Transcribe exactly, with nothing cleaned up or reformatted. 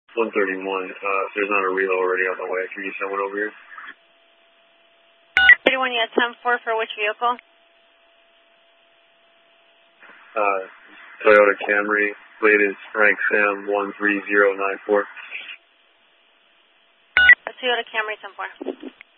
one thirty-one. Uh, there's not a reload already on the way. Can you send one over here? thirty-one, you had ten four for which vehicle? Uh, Toyota Camry, plate is Frank Sam one three zero nine four. A Toyota Camry ten four.